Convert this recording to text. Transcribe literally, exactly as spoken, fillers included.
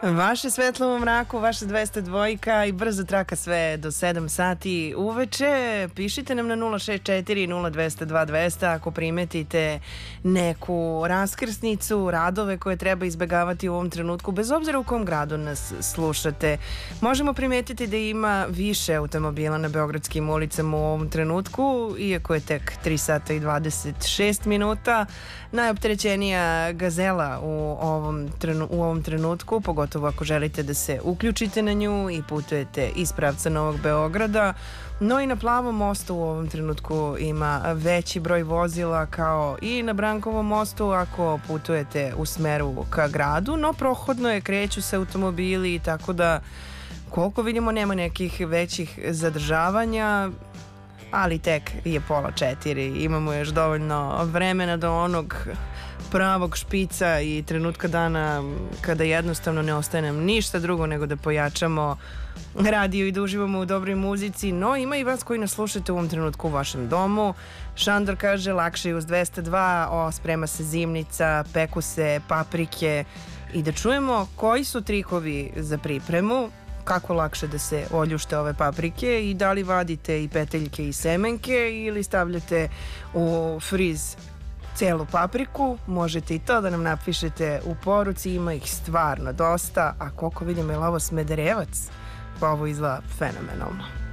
Vaše svetlo u mraku, vaša dvesta dvojka i brza traka sve do sedam sati uveče. Pišite nam na nula šest četiri nula dva zero dva dva zero ako primetite neku raskrsnicu, radove koje treba izbegavati u ovom trenutku, bez obzira u kom gradu nas slušate. Možemo primetiti da ima više automobila na beogradskim ulicama u ovom trenutku, iako je tek tri sata i dvadeset šest minuta. Najopterećenija gazela u ovom, trenu, u ovom trenutku, pogotovo ako želite da se uključite na nju i putujete iz pravca Novog Beograda. No i na Plavom mostu u ovom trenutku ima veći broj vozila kao i na Brankovom mostu ako putujete u smeru ka gradu, no prohodno je, kreću se automobili, tako da koliko vidimo nema nekih većih zadržavanja, ali tek je pola četiri, imamo još dovoljno vremena do onog pravog špica i trenutka dana kada jednostavno ne ostaje nam ništa drugo nego da pojačamo radio i da uživamo u dobroj muzici. No ima i vas koji nas slušate u ovom trenutku u vašem domu. Šandor kaže lakše je uz dvesta dva, o, sprema se zimnica, peku se paprike i da čujemo koji su trikovi za pripremu, kako lakše da se oljušte ove paprike i da li vadite i peteljke i semenke ili stavljate u friz celu papriku. Možete i to da nam napišete u poruci, ima ih stvarno dosta, a koliko vidim je ovo Smederevac, pa ovo izgleda fenomenalno.